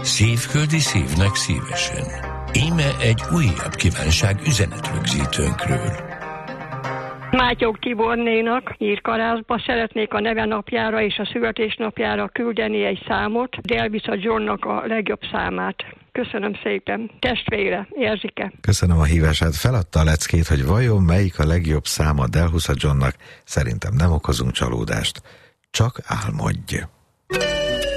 Szívföldi szívnek szívesen. Íme egy újabb kívánság üzenetrögzítőnkről. Mátyog Tibornénak Nyírkarászba szeretnék a nevenapjára és a születésnapjára küldeni egy számot, de elvisz Johnnak a legjobb számát. Köszönöm szépen. Testvére, Erzsike. Köszönöm a hívását. Feladta a leckét, hogy vajon melyik a legjobb száma Delhusa Johnnak. Szerintem nem okozunk csalódást. Csak álmodj.